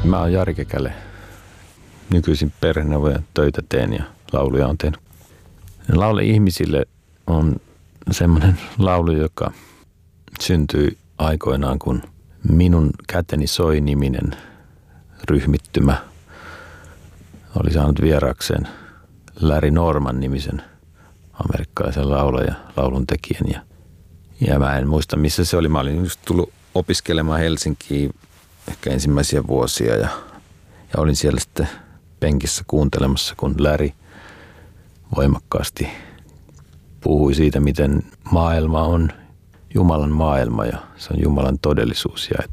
Mä oon Jari Kekäle. Nykyisin perheneuvojan töitä teen ja lauluja on tehnyt. Laule ihmisille on semmoinen laulu, joka syntyi aikoinaan, kun Minun käteni soi -niminen ryhmittymä oli saanut vieraakseen Larry Norman-nimisen amerikkalaisen laulaja, lauluntekijän. Ja mä en muista, missä se oli. Mä olin just tullut opiskelemaan Helsinkiin ehkä ensimmäisiä vuosia ja olin siellä sitten penkissä kuuntelemassa, kun Larry voimakkaasti puhui siitä, miten maailma on Jumalan maailma ja se on Jumalan todellisuus ja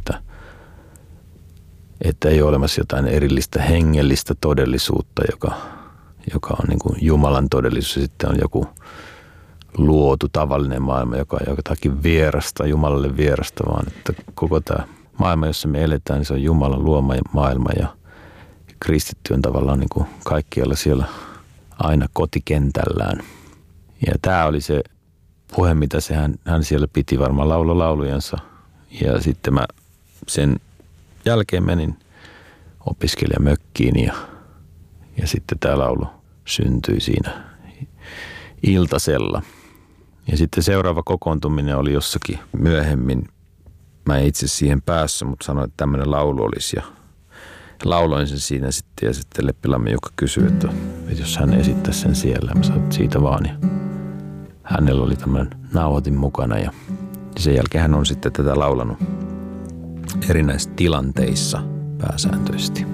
että ei ole olemassa jotain erillistä hengellistä todellisuutta, joka on niin kuin Jumalan todellisuus ja sitten on joku luotu tavallinen maailma, joka on jotakin vierasta, Jumalalle vierasta, vaan että koko tämä maailma, jossa me eletään, niin se on Jumalan luoma maailma ja kristitty on tavallaan niin kuin kaikkialla siellä aina kotikentällään. Ja tämä oli se puhe, mitä hän siellä piti varmaan laulujansa. Ja sitten mä sen jälkeen menin opiskelijamökkiin ja sitten tämä laulu syntyi siinä iltasella. Ja sitten seuraava kokoontuminen oli jossakin myöhemmin. Mä en itse siihen päässyt, mutta sanoin, että tämmöinen laulu olisi ja lauloin sen siinä sitten ja sitten Leppilammi Jukka kysyi, että jos hän esittäisi sen siellä. Mä sanoin, että siitä vaan. Ja hänellä oli tämmöinen nauhoitin mukana ja sen jälkeen hän on sitten tätä laulanut erinäisissä tilanteissa pääsääntöisesti.